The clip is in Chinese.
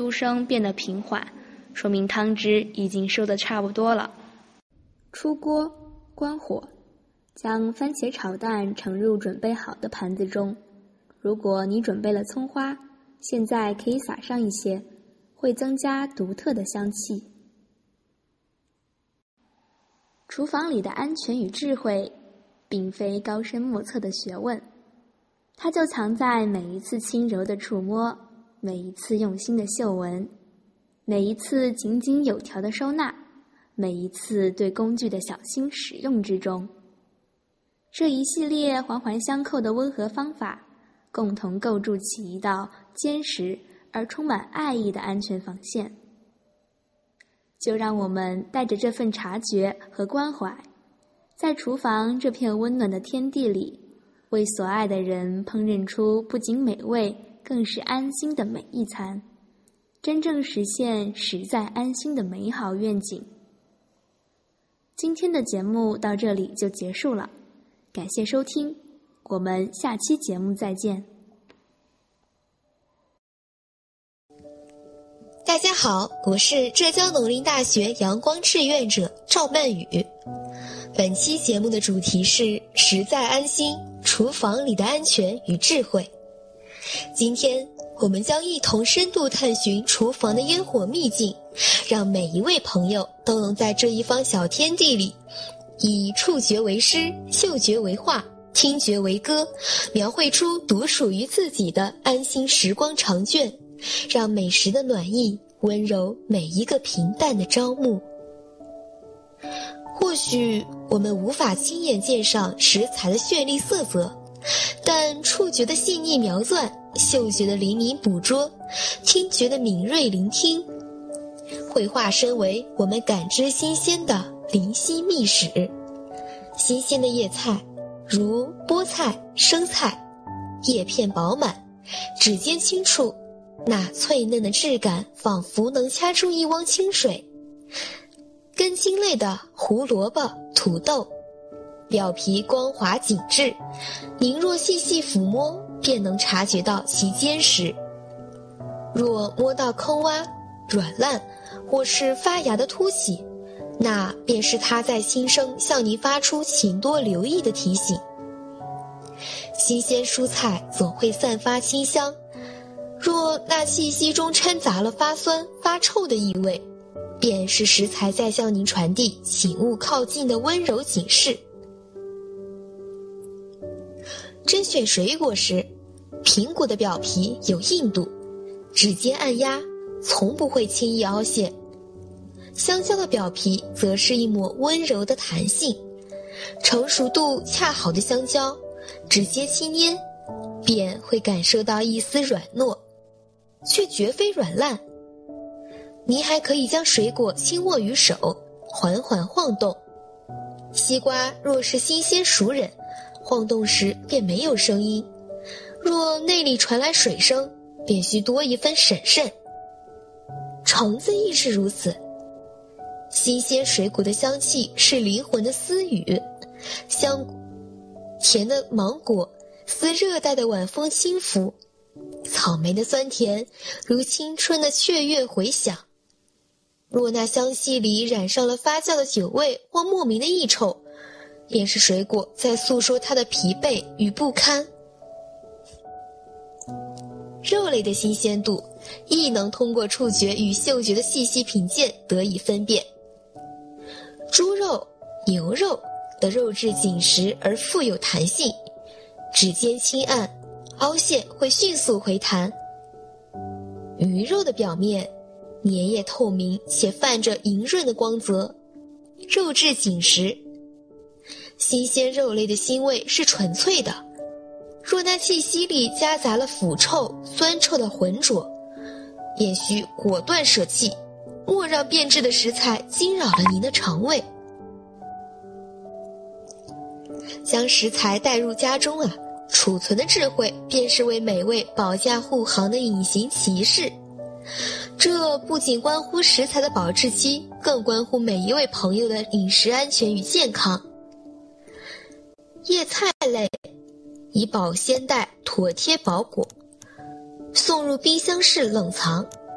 嘟声变得平缓，说明汤汁已经收得差不多了。出锅，关火，将番茄炒蛋盛入准备好的盘子中。如果你准备了葱花，现在可以撒上一些，会增加独特的香气。厨房里的安全与智慧，并非高深莫测的学问，它就藏在每一次轻柔的触摸，每一次用心的嗅闻，每一次井井有条的收纳，每一次对工具的小心使用之中。这一系列环环相扣的温和方法，共同构筑起一道坚实而充满爱意的安全防线。就让我们带着这份察觉和关怀，在厨房这片温暖的天地里，为所爱的人烹饪出不仅美味，更是安心的每一餐，真正实现实在安心的美好愿景。今天的节目到这里就结束了，感谢收听，我们下期节目再见。 大家好，我是浙江农林大学阳光志愿者赵曼宇。本期节目的主题是实在安心，厨房里的安全与智慧。今天我们将一同深度探寻厨房的烟火秘境，让每一位朋友都能在这一方小天地里，以触觉为诗，嗅觉为画，听觉为歌，描绘出独属于自己的安心时光长卷，让美食的暖意温柔每一个平淡的朝暮。或许我们无法亲眼鉴赏食材的绚丽色泽，但触觉的细腻描钻，嗅觉的灵敏捕捉，听觉的敏锐聆听，会化身为我们感知新鲜的灵犀秘史。新鲜的叶菜，如菠菜、生菜，叶片饱满，指尖轻触，那脆嫩的质感仿佛能掐出一汪清水。根茎类的胡萝卜、土豆，表皮光滑紧致，您若细细抚摸，便能察觉到其坚实。若摸到坑洼、软烂或是发芽的凸起，那便是它在轻声向您发出请多留意的提醒。新鲜蔬菜总会散发清香，若那气息中掺杂了发酸、发臭的异味，便是食材在向您传递请勿靠近的温柔警示。甄选水果时，苹果的表皮有硬度，指尖按压从不会轻易凹陷，香蕉的表皮则是一抹温柔的弹性，成熟度恰好的香蕉，指尖轻捏便会感受到一丝软糯，却绝非软烂。您还可以将水果轻握于手，缓缓晃动。西瓜若是新鲜熟稔，晃动时便没有声音，若内里传来水声，便需多一分审慎。橙子亦是如此，新鲜水果的香气是灵魂的私语，香甜的芒果似热带的晚风轻拂，草莓的酸甜如青春的雀跃回响。若那香气里染上了发酵的酒味或莫名的异臭，便是水果在诉说它的疲惫与不堪。肉类的新鲜度亦能通过触觉与嗅觉的细细品鉴得以分辨。猪肉、牛肉的肉质紧实而富有弹性，指尖轻按，凹陷会迅速回弹。鱼肉的表面粘液透明且泛着莹润的光泽，肉质紧实。新鲜肉类的腥味是纯粹的，若那气息里夹杂了腐臭、酸臭的浑浊，便需果断舍弃，莫让变质的食材惊扰了您的肠胃。将食材带入家中储存的智慧便是为美味保驾护航的隐形骑士。这不仅关乎食材的保质期，更关乎每一位朋友的饮食安全与健康。叶菜类以保鲜袋妥帖包裹，送入冰箱室冷藏，